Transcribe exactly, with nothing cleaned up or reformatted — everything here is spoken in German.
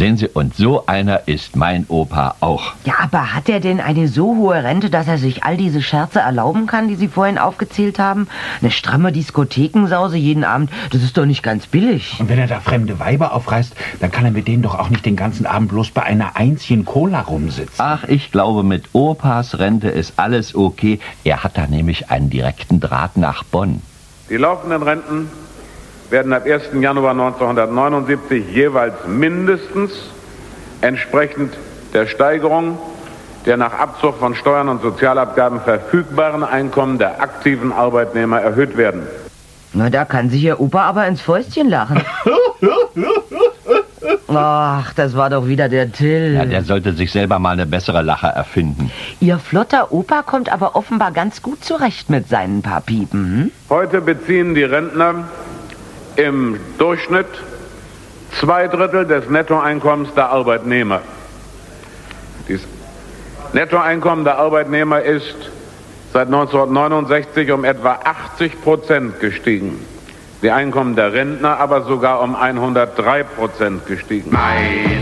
Sehen Sie, und so einer ist mein Opa auch. Ja, aber hat er denn eine so hohe Rente, dass er sich all diese Scherze erlauben kann, die Sie vorhin aufgezählt haben? Eine stramme Diskothekensause jeden Abend, das ist doch nicht ganz billig. Und wenn er da fremde Weiber aufreißt, dann kann er mit denen doch auch nicht den ganzen Abend bloß bei einer einzigen Cola rumsitzen. Ach, ich glaube, mit Opas Rente ist alles okay. Er hat da nämlich einen direkten Draht nach Bonn. Die laufenden Renten werden ab ersten Januar neunzehnhundertneunundsiebzig jeweils mindestens entsprechend der Steigerung der nach Abzug von Steuern und Sozialabgaben verfügbaren Einkommen der aktiven Arbeitnehmer erhöht werden. Na, da kann sich Ihr Opa aber ins Fäustchen lachen. Ach, das war doch wieder der Till. Ja, der sollte sich selber mal eine bessere Lache erfinden. Ihr flotter Opa kommt aber offenbar ganz gut zurecht mit seinen paar Piepen. Hm? Heute beziehen die Rentner im Durchschnitt zwei Drittel des Nettoeinkommens der Arbeitnehmer. Das Nettoeinkommen der Arbeitnehmer ist seit neunzehnhundertneunundsechzig um etwa achtzig Prozent gestiegen. Die Einkommen der Rentner aber sogar um hundertdrei Prozent gestiegen. Meine